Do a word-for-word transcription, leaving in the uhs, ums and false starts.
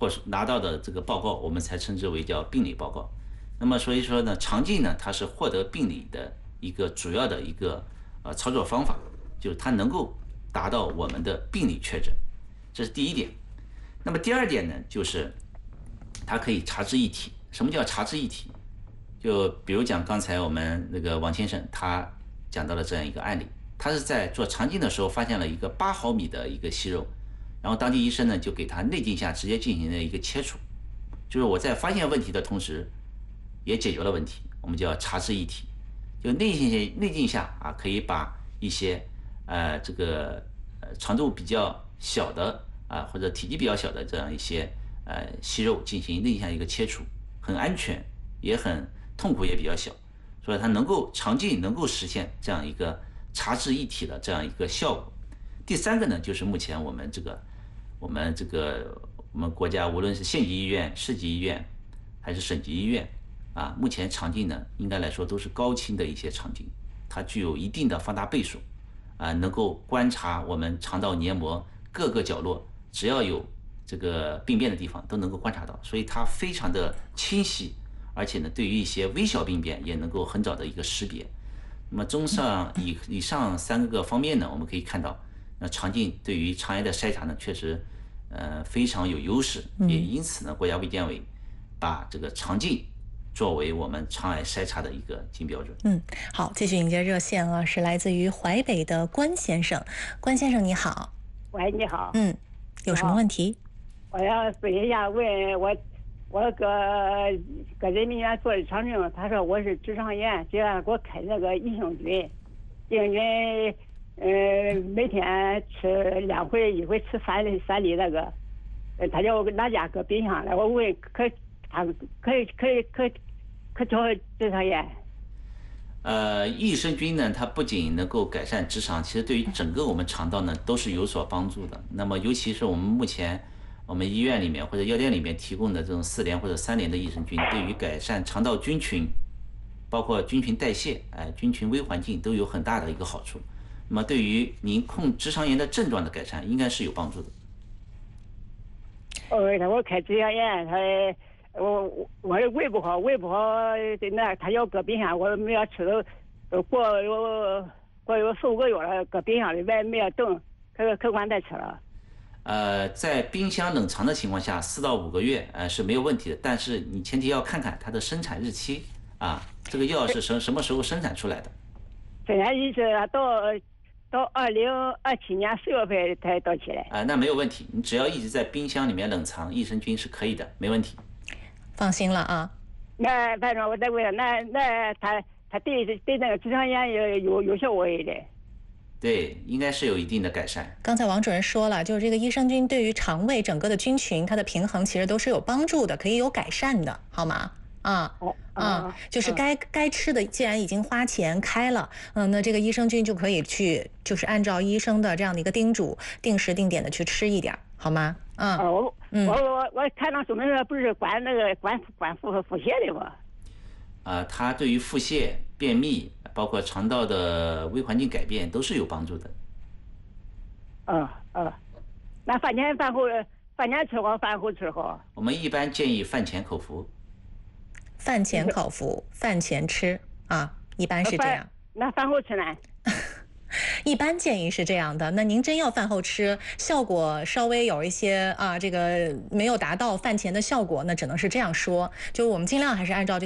或是拿到的这个报告，我们才称之为叫病理报告。那么所以说呢，肠镜呢，它是获得病理的一个主要的一个呃操作方法，就是它能够达到我们的病理确诊，这是第一点。那么第二点呢，就是它可以查知一体。什么叫查知一体？就比如讲刚才我们那个王先生他讲到了这样一个案例，他是在做肠镜的时候发现了一个八毫米的一个息肉，然后当地医生呢就给他内镜下直接进行了一个切除，就是我在发现问题的同时也解决了问题，我们叫查知一体。就内镜下内镜下啊，可以把一些呃这个呃长度比较小的啊或者体积比较小的这样一些呃息肉进行内镜下一个切除，很安全，也很痛苦，也比较小，所以它能够肠镜能够实现这样一个查知一体的这样一个效果。第三个呢，就是目前我们这个我们这个我们国家无论是县级医院、市级医院还是省级医院啊，目前肠镜呢应该来说都是高清的一些肠镜，它具有一定的放大倍数啊，能够观察我们肠道黏膜各个角落，只要有这个病变的地方都能够观察到，所以它非常的清晰，而且呢，对于一些微小病变也能够很早的一个识别。那么综上以以上三个方面呢，我们可以看到，那肠镜对于肠癌的筛查呢，确实呃非常有优势，也因此呢，国家卫健委把这个肠镜作为我们肠癌筛查的一个金标准。 嗯，好，继续迎接热线啊，是来自于淮北的关先生。关先生你好。 喂，你好。 嗯，有什么问题？ 我要咨询一下，问我，我搁搁人民医院做的肠镜，他说我是直肠炎，就让给我开那个益生菌，益生菌，呃，每天吃两回，一回吃三粒三粒那个，呃，他叫我拿家搁冰箱了，我问可他可以可以可以可调直肠炎。 呃，益生菌呢，它不仅能够改善直肠，其实对于整个我们肠道呢都是有所帮助的。那么，尤其是我们目前我们医院里面或者药店里面提供的这种四联或者三联的益生菌，对于改善肠道菌群，包括菌群代谢、哎、菌群微环境都有很大的一个好处。那么，对于您控直肠炎的症状的改善，应该是有帮助的。 哦，他我开直肠炎，他。我我我的胃不好，胃不好，那他要搁冰箱，我没要吃了，过有过有四五个月了，搁冰箱里边没要动，可可管再吃了。 呃，在冰箱冷藏的情况下，四到五个月呃是没有问题的，但是你前提要看看它的生产日期啊，这个药是什什么时候生产出来的？ 生产日期到到二零二七年四月份才到期来。 啊、呃，那没有问题，你只要一直在冰箱里面冷藏，益生菌是可以的，没问题。 放心了啊。 那反正我再问，那那他他对对那个直肠炎有有有效果一点？ 对，应该是有一定的改善。 刚才王主任说了，就是这个益生菌对于肠胃整个的菌群它的平衡其实都是有帮助的，可以有改善的，好吗？啊啊，就是该该吃的，既然已经花钱开了，嗯，那这个益生菌就可以去，就是按照医生的这样的一个叮嘱，定时定点的去吃一点，好吗？嗯， 啊，我我我我看到说明书不是管那个管管腹腹泻的吗？ 啊，它对于腹泻、便秘，包括肠道的微环境改变都是有帮助的。 嗯嗯，那饭前饭后，饭前吃好，饭后吃好。 我们一般建议饭前口服。 饭前口服，饭前吃啊，一般是这样。 那饭后吃呢？ 一般建议是这样的。那您真要饭后吃，效果稍微有一些啊，这个没有达到饭前的效果，那只能是这样说。就我们尽量还是按照这个。